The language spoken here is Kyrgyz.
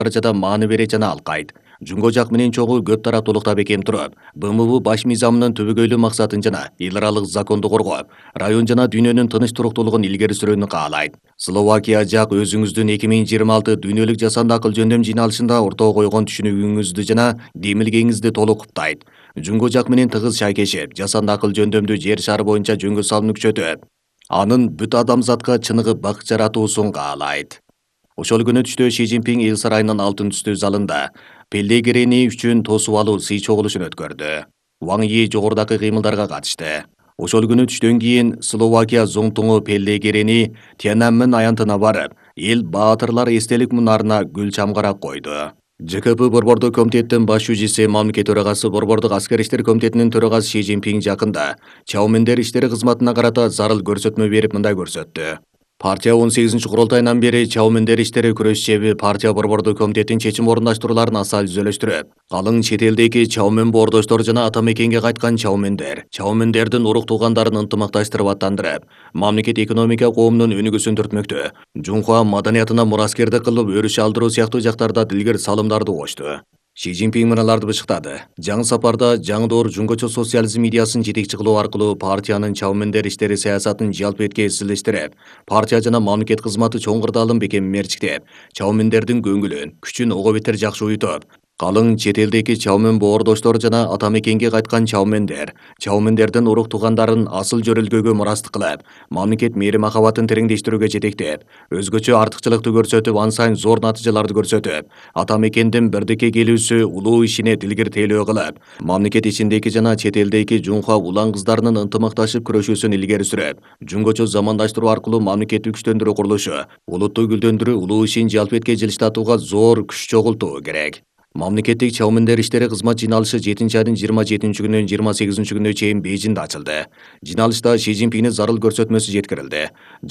каражада мааны бере жана алкайт. Жунго жак менен чогуу көп тараптуулукта бекем туруп, БМУ баш мыйзамынын түбөгөйлүү максатын жана эл аралык законду коргоп, район жана дүйнөнүн тыныч туруктуулугун илгери сүрүүнү каалайт. Словакия жак өзүңүздүн 2026 дүйнөлүк жасанды акыл жөндөм жыйналышында ортого койгон түшүнүгүңүздү жана демилгеңизди толук куптайт. Жунго жак менен тыгыз шайкешип, жасанды акыл жөндөмдү жер шары боюнча жөнгө салууну күчөтөт. Анын бүт адамзатка чыныгы бак жаратуусун каалайт. Ошол күнү түштө Ши Цзиньпин эл сарайынын алтын түстүү залында Пеллегрини үчүн тосуп алуу сый чогулушун өткөрдү. Ван Йи жогорудагы кыймылдарга катышты. Ошол күнү түштөн кийин Словакия зоңтуңу Пеллегрини Тяньаньмэнь аянтына барып, эл баатырлар эстелик мунарына гүл чамгарак койду. ЖКП Борбордук комитеттин баш жүзүчүсү мамлекет төрагасы Борбордук аскер иштер комитетинин төрагасы Ши Цзиньпин жакында чаомендер иштери кызматына карата зарыл көрсөтмө берип мындай көрсөттү. Партия 18-курултайынан бери чаомендер иштери күрөш чеби партия Борбордук комитетин чечим орундаштырууларын аса үзөлөштүрүп, калың чет элдеги чаомен боордоштор жана ата мекенге кайткан чаомендердин урук туугандарын ынтымакташтырып аттандырып, мамлекет экономика коомунун өнүгүүсүн түртмөктө, Жунхуа маданиятына мураскердик кылып өрүш алдыруу сыяктуу жактарда дилгер салымдарды кошту. Ши Цзиньпин мыналарды бышыктады. Жаңы сапарда жаңы доор жунгочо социализм идеясын жетекчи кылуу аркылуу партиянын чаомендер иштери саясатын жалпы этке изилештирип, партия жана мамлекет кызматы чоң кырдаалын бекем мерчиктеп, чаомендердин көңүлүн, күчүн ого бетер жакшы уютуп, калың чет элдеги чаомен боордоштор жана ата мекенге кайткан чаомендердин урук туугандарын асыл жөрөлгөөгө мурастык кылып, мамлекет мээри махабатын тереңдештирүүгө жетектеп, өзгөчө артыкчылыкты көрсөтүп, ансайын зор натыйжаларды көрсөтүп, ата мекендин бирдикке келүүсү улуу ишине дилгиртээлөө кылып, мамлекет ичиндеги жана чет элдеги жунхуа улан кыздарынын ынтымакташып күрөшүүсүн илгери сүрөт, жөнгөчө замандаштыруу аркылуу мамлекетти күчтөндүрүү курулушу, улутту гүлдөндүрүү улуу ишин жалпы этке жылыштатууга зор күч чогултуу керек. Мамлекеттик чаомендер иштери кызмат жыйналышы 7-айдын 27-күнүнөн 28-күнүнө чейин Бейжиңде ачылды. Жыйналышта Ши Цзиньпиндин зарыл көрсөтмөсү жеткирилди.